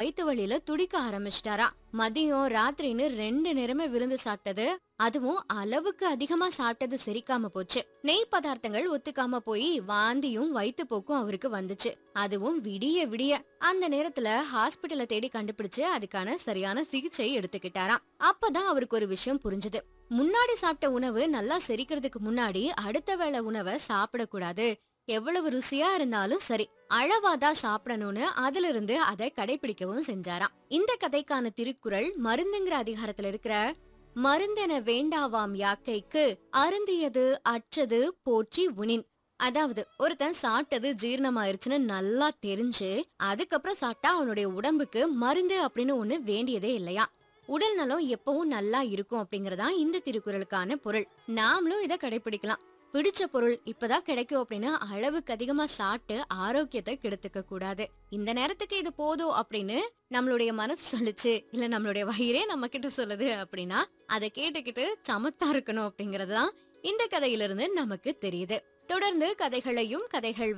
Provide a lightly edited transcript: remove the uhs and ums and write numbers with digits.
வயித்து வலியில துடிக்க ஆரம்பிச்சிட்டாரா. மதியம் ராத்திரின்னு 2 நேரமே விருந்து சாப்பிட்டது, அதுவும் அளவுக்கு அதிகமா சாப்பிட்டது செரிக்காம போச்சு. நெய் பதார்த்தங்கள் ஒத்துக்காம போய் வாந்தியும் வயிற்றுப்போக்கும் அவருக்கு வந்துச்சு. அதுவும் விடிய விடிய. அந்த நேரத்துல ஹாஸ்பிட்டலை தேடி கண்டுபிடிச்சு அதுக்கான சரியான சிகிச்சை எடுத்துக்கிட்டாராம். அப்பதான் அவருக்கு ஒரு விஷயம் புரிஞ்சுது. முன்னாடி சாப்பிட்ட உணவு நல்லா செரிக்கிறதுக்கு முன்னாடி அடுத்த வேளை உணவை சாப்பிடக்கூடாது. எவ்வளவு ருசியா இருந்தாலும் சரி, அளவாதான் சாப்பிடணும்னு அதுல இருந்து அதை கடைபிடிக்கவும் செஞ்சாராம். இந்த கதைக்கான திருக்குறள் மருந்துங்கிற அதிகாரத்துல இருக்கிற மருந்தென வேண்டாவாம் யாக்கைக்கு அருந்தியது அற்றது போற்றி உனின். அதாவது ஒருத்தன் சாப்பிட்டது ஜீரணமாயிருச்சுன்னு நல்லா தெரிஞ்சு அதுக்கப்புறம் சாப்பிட்டா அவனுடைய உடம்புக்கு மருந்து அப்படின்னு ஒண்ணு வேண்டியதே இல்லையா. உடல் நலம் எப்பவும் நல்லா இருக்கும் அப்படிங்கறதா இந்த திருக்குறளுக்கான பொருள். நாமளும் இதை கடைபிடிக்கலாம். பிடிச்ச பொருள் இப்பதான் கிடைக்கும் அப்படின்னு அளவுக்கு அதிகமா சாப்பிட்டு ஆரோக்கியத்தை கெடுத்துக்க கூடாது. இந்த நேரத்துக்கு இது போதும் அப்படின்னு நம்மளுடைய மனசு சொல்லுச்சு, இல்ல நம்மளுடைய வயிறே நம்ம கிட்ட சொல்லுது அப்படின்னா அதை கேட்டுக்கிட்டு சமத்தா இருக்கணும் அப்படிங்கறதுதான் இந்த கதையிலிருந்து நமக்கு தெரியுது. தொடர்ந்து கதைகளையும் கதைகள்